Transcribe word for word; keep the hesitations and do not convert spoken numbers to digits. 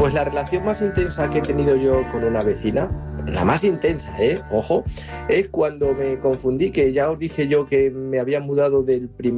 Pues la relación más intensa que he tenido yo con una vecina, la más intensa, ¿eh? Ojo, es cuando me confundí, que ya os dije yo que me había mudado del primer